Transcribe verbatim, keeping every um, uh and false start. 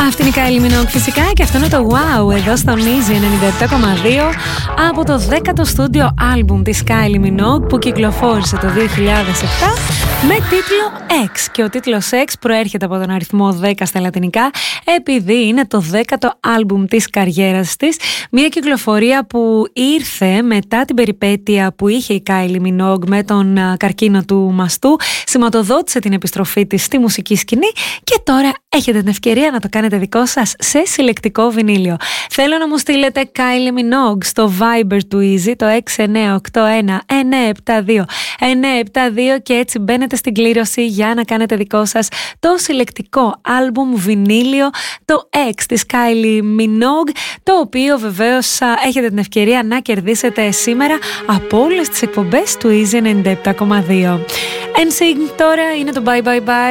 Αυτή είναι η Kylie Minogue φυσικά και αυτό είναι το Wow εδώ στον Easy ενενήντα επτά κόμμα δύο από το δέκατο στούντιο άλμπουμ της Kylie Minogue που κυκλοφόρησε το δύο χιλιάδες επτά με τίτλο X, και ο τίτλος X προέρχεται από τον αριθμό δέκα στα λατινικά επειδή είναι το δέκατο άλμπουμ της καριέρας της, μια κυκλοφορία που ήρθε μετά την περιπέτεια που είχε η Kylie Minogue με τον καρκίνο του μαστού, σηματοδότησε την επιστροφή της στη μουσική σκηνή και τώρα έχετε την ευκαιρία να το κάνετε δικό σας σε συλλεκτικό βινίλιο. Θέλω να μου στείλετε Kylie Minogue στο Viber του Easy, το έξι εννιά οκτώ ένα εννιά επτά δύο εννιά επτά δύο, και έτσι μπαίνετε στην κλήρωση για να κάνετε δικό σας το συλλεκτικό άλμπουμ βινίλιο, το X της Kylie Minogue, το οποίο βεβαίως έχετε την ευκαιρία να κερδίσετε σήμερα από όλες τις εκπομπές του Easy ενενήντα επτά κόμμα δύο. Εν Sync τώρα είναι το Bye Bye Bye.